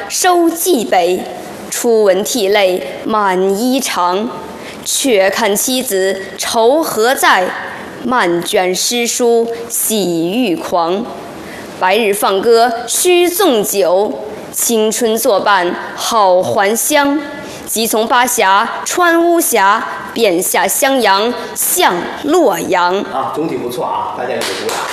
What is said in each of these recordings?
收蓟北，初闻涕泪满衣裳。却看妻子愁何在，漫卷诗书喜欲狂。白日放歌须纵酒，青春作伴好还乡。即从巴峡穿巫峡，便下襄阳向洛阳。 啊，总体不错啊，大家给鼓掌。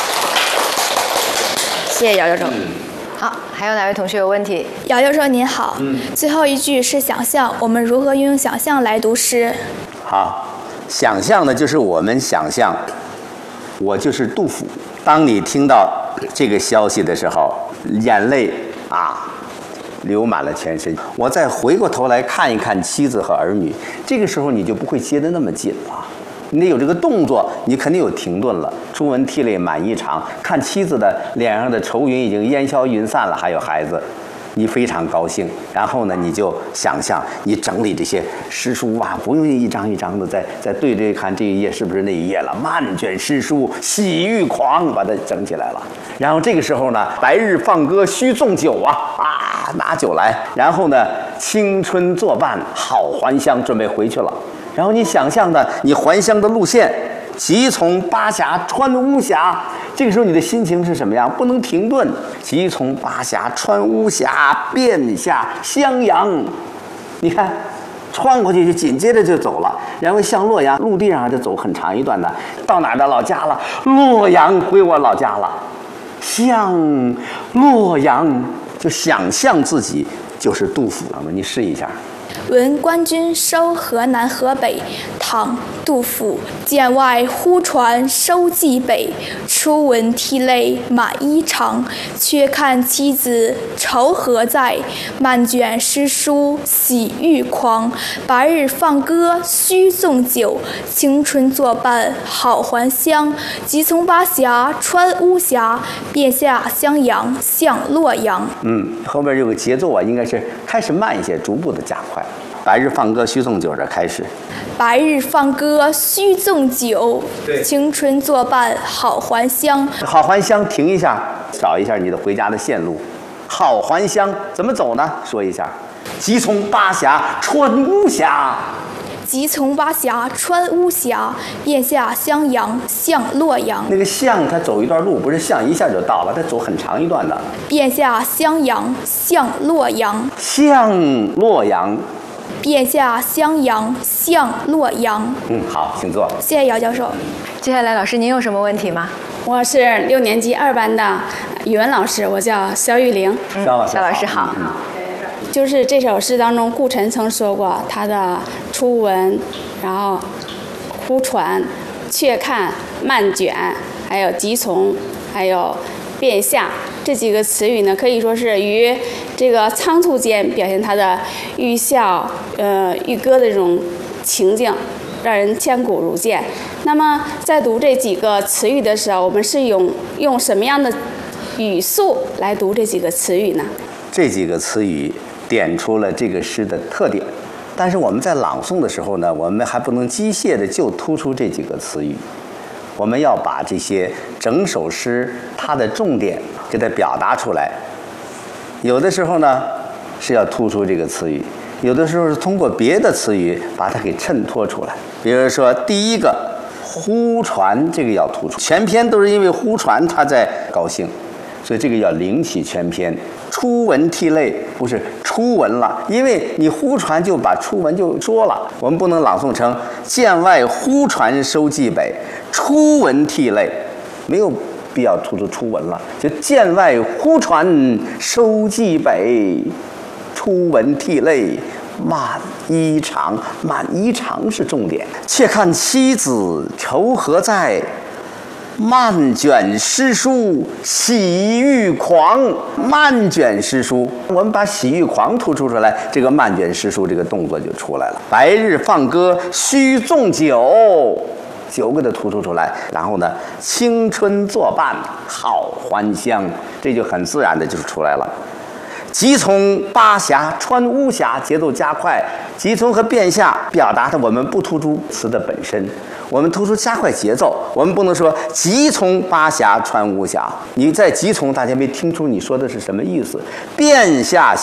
谢谢姚教授。 好，还有哪位同学有问题？ 姚教授您好。最后一句是想象，我们如何运用想象来读诗？ 好，想象呢，就是我们想象，我就是杜甫。当你听到这个消息的时候，眼泪流满了全身。我再回过头来看一看妻子和儿女，这个时候你就不会接得那么紧了。你得有这个动作，你肯定有停顿了。初闻涕泪满衣裳，看妻子的脸上的愁云已经烟消云散了，还有孩子，你非常高兴。然后呢，你就想象你整理这些诗书啊，不用一张一张的再对看这一页是不是那一页了，漫卷诗书喜欲狂，把它整起来了。然后这个时候呢，白日放歌须纵酒拿酒来。然后呢，青春作伴好还乡，准备回去了。然后你想象的你还乡的路线，即从巴峡穿巫峡，这个时候你的心情是什么样？不能停顿。即从巴峡穿巫峡，便下襄阳。你看，穿过去就紧接着就走了，然后向洛阳，陆地上就走很长一段的，到哪儿的老家了？洛阳，回我老家了。向洛阳，就想象自己就是杜甫了嘛？你试一下。 闻官军收河南河北，唐·杜甫。剑外忽传收蓟北，初闻涕泪满衣裳。却看妻子愁何在，漫卷诗书喜欲狂。白日放歌须纵酒，青春作伴好还乡。即从巴峡穿巫峡，便下襄阳向洛阳。 后边有个节奏应该是开始慢一些，逐步的加快。白日放歌须纵酒，这开始。 白日放歌须纵酒，青春作伴好还乡。 好还乡，停一下，找一下你的回家的线路。好还乡怎么走呢？说一下。即从巴峡穿巫峡。 即从巴峡穿巫峡，便下襄阳向洛阳。 那个向他走一段路，不是向一下就到了，他走很长一段的。 便下襄阳向洛阳。 向洛阳。 便下襄阳向洛阳。 好，请坐。 谢谢姚教授。 接下来老师您有什么问题吗？ 我是6年级2班的语文老师，我叫肖玉玲。 肖老师好。 就是这首诗当中，顾晨曾说过他的初闻，然后忽传、却看、漫卷，还有即从，还有便下这几个词语呢，可以说是于这个仓促间表现他的寓笑、寓歌的这种情境，让人千古如见。那么在读这几个词语的时候，我们是用什么样的语速来读这几个词语呢？ 这几个词语点出了这个诗的特点，但是我们在朗诵的时候呢，我们还不能机械的就突出这几个词语，我们要把这些整首诗它的重点给它表达出来。有的时候呢是要突出这个词语，有的时候是通过别的词语把它给衬托出来。比如说第一个忽传，这个要突出，全篇都是因为忽传他在高兴，所以这个要领起全篇。初闻涕泪，不是初闻了，因为你忽传就把初闻就说了，我们不能朗诵成剑外忽传收蓟北，初闻涕泪，没有必要突出初闻了，就剑外忽传收蓟北，初闻涕泪满衣裳。满衣裳是重点。却看妻子愁何在，漫卷诗书喜欲狂。漫卷诗书，我们把喜欲狂突出出来，这个漫卷诗书这个动作就出来了。白日放歌须纵酒，酒给它突出出来。然后呢，青春作伴好还乡，这就很自然的就出来了。即从巴峡穿巫峡，节奏加快。即从和便下表达的我们不突出词的本身，我们突出加快节奏。我们不能说即从巴峡穿巫峡，你在即从大家没听出你说的是什么意思。便下